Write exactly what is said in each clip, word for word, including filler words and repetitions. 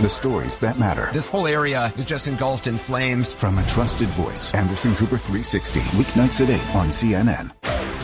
The stories that matter. This whole area is just engulfed in flames. From a trusted voice, Anderson Cooper three sixty, weeknights at eight on C N N.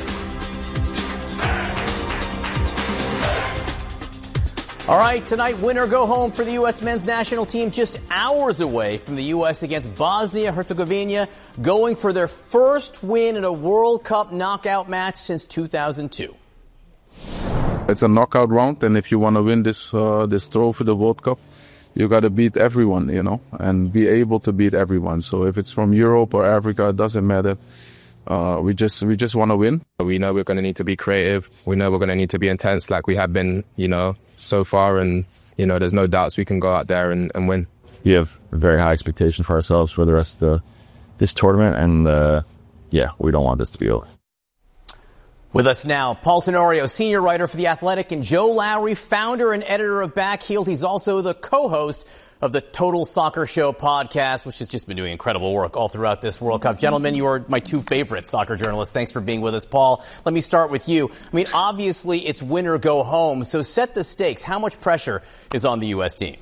All right, tonight, win or go home for the U S men's national team, just hours away from the U S against Bosnia-Herzegovina, going for their first win in a World Cup knockout match since two thousand two. It's a knockout round, and if you want to win this uh, this trophy, the World Cup, you got to beat everyone, you know, and be able to beat everyone. So if it's from Europe or Africa, it doesn't matter. Uh, we just we just want to win. We know we're going to need to be creative. We know we're going to need to be intense like we have been, you know, so far. And, you know, there's no doubts we can go out there and, and win. We have a very high expectation for ourselves for the rest of this tournament. And, uh, yeah, we don't want this to be over. With us now, Paul Tenorio, senior writer for The Athletic, and Joe Lowry, founder and editor of Backheeled. He's also the co-host of the Total Soccer Show podcast, which has just been doing incredible work all throughout this World Cup. Gentlemen, you are my two favorite soccer journalists. Thanks for being with us. Paul, let me start with you. I mean, obviously it's win or go home, so set the stakes. How much pressure is on the U S team?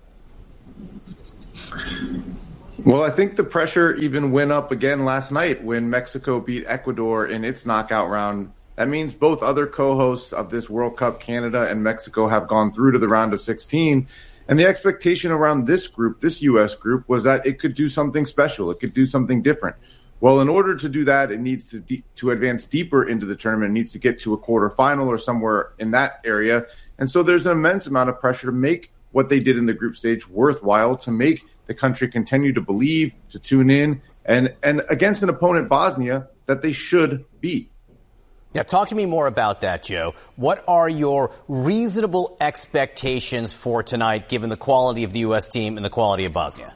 Well, I think the pressure even went up again last night when Mexico beat Ecuador in its knockout round. That means both other co-hosts of this World Cup, Canada and Mexico, have gone through to the round of sixteen. And the expectation around this group, this U S group, was that it could do something special. It could do something different. Well, in order to do that, it needs to de- to advance deeper into the tournament. It needs to get to a quarterfinal or somewhere in that area. And so there's an immense amount of pressure to make what they did in the group stage worthwhile, to make the country continue to believe, to tune in, and, and against an opponent, Bosnia, that they should beat. Yeah, talk to me more about that, Joe. What are your reasonable expectations for tonight, given the quality of the U S team and the quality of Bosnia?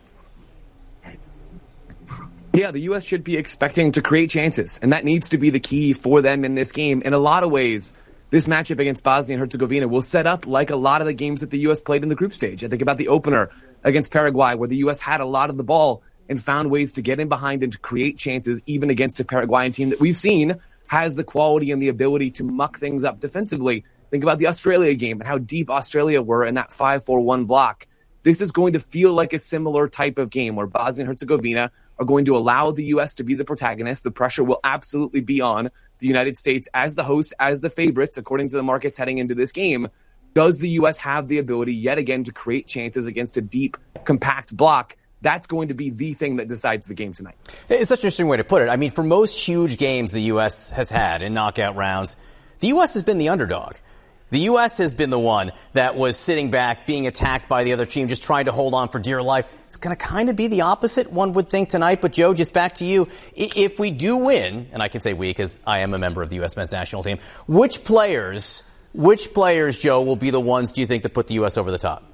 Yeah, the U S should be expecting to create chances, and that needs to be the key for them in this game. In a lot of ways, this matchup against Bosnia and Herzegovina will set up like a lot of the games that the U S played in the group stage. I think about the opener against Paraguay, where the U S had a lot of the ball and found ways to get in behind and to create chances, even against a Paraguayan team that we've seen has the quality and the ability to muck things up defensively. Think about the Australia game and how deep Australia were in that five four one block. This is going to feel like a similar type of game where Bosnia and Herzegovina are going to allow the U S to be the protagonist. The pressure will absolutely be on the United States as the hosts, as the favorites, according to the markets heading into this game. Does the U S have the ability yet again to create chances against a deep, compact block? That's going to be the thing that decides the game tonight. It's such an interesting way to put it. I mean, for most huge games the U S has had in knockout rounds, the U S has been the underdog. The U S has been the one that was sitting back, being attacked by the other team, just trying to hold on for dear life. It's going to kind of be the opposite, one would think, tonight. But, Joe, just back to you. If we do win, and I can say we because I am a member of the U S men's national team, which players, which players, Joe, will be the ones, do you think, that put the U S over the top?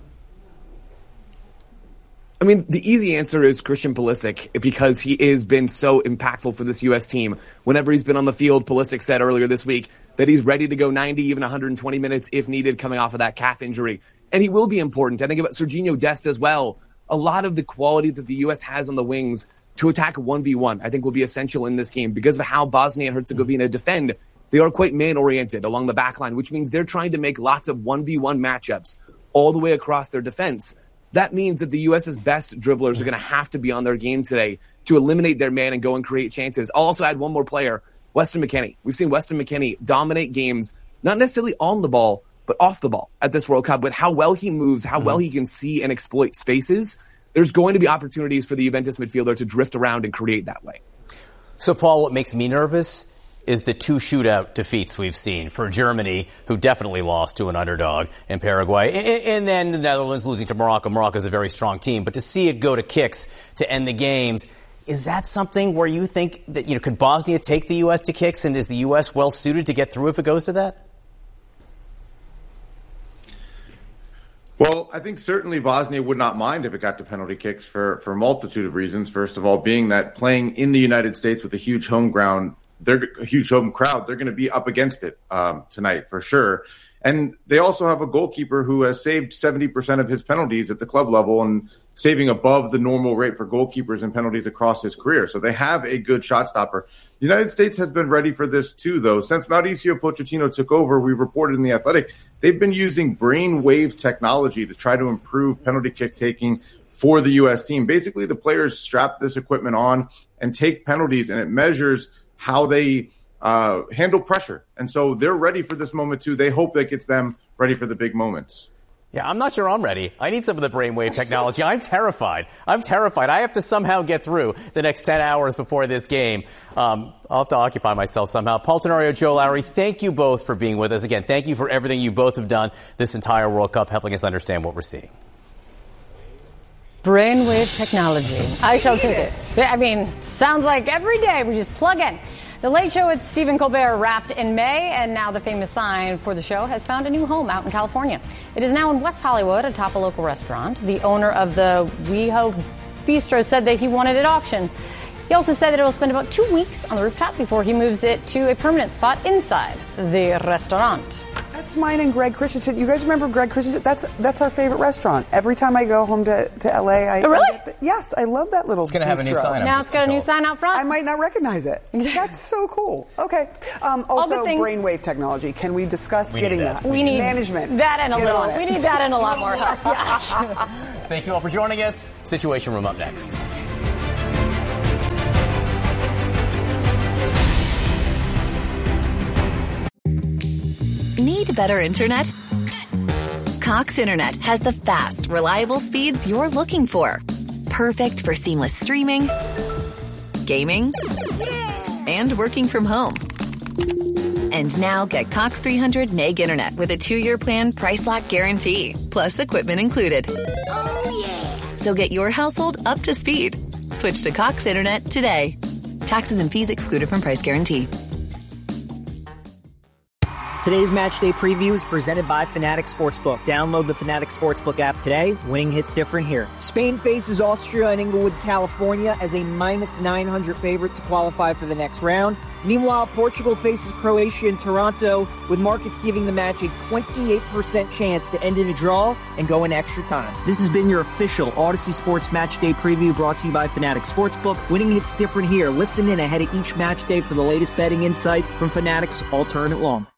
I mean, the easy answer is Christian Pulisic, because he has been so impactful for this U S team. Whenever he's been on the field, Pulisic said earlier this week that he's ready to go ninety, even one hundred twenty minutes if needed, coming off of that calf injury. And he will be important. I think about Sergiño Dest as well. A lot of the quality that the U S has on the wings to attack one v one, I think, will be essential in this game because of how Bosnia and Herzegovina defend. They are quite man-oriented along the back line, which means they're trying to make lots of one v one matchups all the way across their defense. That means that the U S's best dribblers are going to have to be on their game today to eliminate their man and go and create chances. I'll also add one more player, Weston McKennie. We've seen Weston McKennie dominate games, not necessarily on the ball, but off the ball at this World Cup with how well he moves, how well he can see and exploit spaces. There's going to be opportunities for the Juventus midfielder to drift around and create that way. So, Paul, what makes me nervous is the two shootout defeats we've seen for Germany, who definitely lost to an underdog in Paraguay, and then the Netherlands losing to Morocco. Morocco is a very strong team, but to see it go to kicks to end the games, is that something where you think that, you know, could Bosnia take the U S to kicks, and is the U S well suited to get through if it goes to that? Well, I think certainly Bosnia would not mind if it got to penalty kicks for, for a multitude of reasons. First of all, being that playing in the United States with a huge home ground, they're a huge home crowd, they're going to be up against it um, tonight for sure. And they also have a goalkeeper who has saved seventy percent of his penalties at the club level. And saving above the normal rate for goalkeepers and penalties across his career. So they have a good shot stopper. The United States has been ready for this too, though. Since Mauricio Pochettino took over, we reported in The Athletic, they've been using brainwave technology to try to improve penalty kick taking for the U S team. Basically, the players strap this equipment on and take penalties, and it measures how they uh, handle pressure. And so they're ready for this moment too. They hope that gets them ready for the big moments. Yeah, I'm not sure I'm ready. I need some of the brainwave technology. I'm terrified. I'm terrified. I have to somehow get through the next ten hours before this game. Um, I'll have to occupy myself somehow. Paul Tenorio, Joe Lowery, thank you both for being with us. Again, thank you for everything you both have done this entire World Cup, helping us understand what we're seeing. Brainwave technology. I shall take it. I mean, sounds like every day we just plug in. The Late Show with Stephen Colbert wrapped in May, and now the famous sign for the show has found a new home out in California. It is now in West Hollywood atop a local restaurant. The owner of the WeHo Bistro said that he wanted it auctioned. He also said that it will spend about two weeks on the rooftop before he moves it to a permanent spot inside the restaurant. That's mine and Greg Christensen. You guys remember Greg Christensen? That's that's our favorite restaurant. Every time I go home to, to L A, I, oh, really? I get the, yes, I love that little. It's going to have a new bistro. sign. Now it's got a new sign out front. I might not recognize it. That's so cool. Okay. Um, also, brainwave technology. Can we discuss we getting that. that? We need management. That and a Get little. We need that and a lot more help. Yeah. Thank you all for joining us. Situation Room up next. Need better internet? Cox Internet has the fast, reliable speeds you're looking for. Perfect for seamless streaming, gaming, and working from home. And now get Cox three hundred meg internet with a two-year plan price lock guarantee, plus equipment included. Oh, yeah. So get your household up to speed. Switch to Cox Internet today. Taxes and fees excluded from price guarantee. Today's match day preview is presented by Fanatics Sportsbook. Download the Fanatics Sportsbook app today. Winning hits different here. Spain faces Austria in Inglewood, California as a minus nine hundred favorite to qualify for the next round. Meanwhile, Portugal faces Croatia in Toronto, with markets giving the match a twenty-eight percent chance to end in a draw and go in extra time. This has been your official Odyssey Sports Match Day preview brought to you by Fanatics Sportsbook. Winning hits different here. Listen in ahead of each match day for the latest betting insights from Fanatics all tournament long.